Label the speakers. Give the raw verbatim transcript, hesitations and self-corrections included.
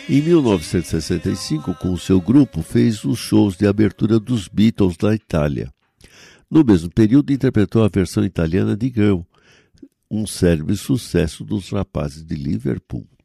Speaker 1: Em mil novecentos e sessenta e cinco, com o seu grupo, fez os shows de abertura dos Beatles na Itália. No mesmo período, interpretou a versão italiana de Girl, um célebre sucesso dos rapazes de Liverpool.